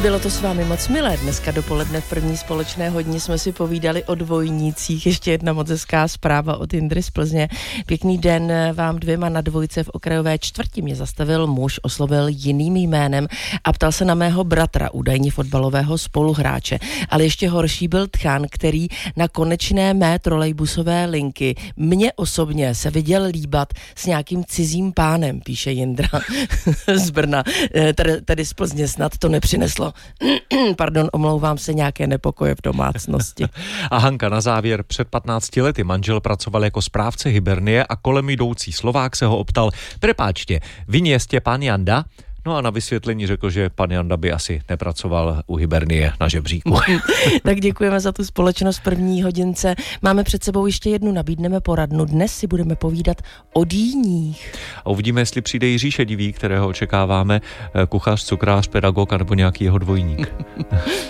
Bylo to s vámi moc milé. Dneska dopoledne v první společné hodině jsme si povídali o dvojnících. Ještě jedna moc hezká zpráva od Jindry z Plzně. Pěkný den vám dvěma na dvojce v okrajové čtvrti. Mě zastavil muž, oslovil jiným jménem a ptal se na mého bratra, údajně fotbalového spoluhráče. Ale ještě horší byl tchán, který na konečné mé trolejbusové linky mě osobně se viděl líbat s nějakým cizím pánem, píše Jindra z Brna. Tady z Plzně snad to nepřineslo. Pardon, omlouvám se, nějaké nepokoje v domácnosti. A Hanka na závěr: před 15 lety manžel pracoval jako správce Hibernie a kolem jdoucí Slovák se ho optal: prepáčte, vy nie ste pán Janda? No a na vysvětlení řekl, že pan Janda by asi nepracoval u Hibernie na žebříku. Tak děkujeme za tu společnost v první hodince. Máme před sebou ještě jednu, nabídneme poradnu. Dnes si budeme povídat o dýních. A uvidíme, jestli přijde Jiří Šedivý, kterého očekáváme, kuchař, cukrář, pedagog, nebo nějaký jeho dvojník.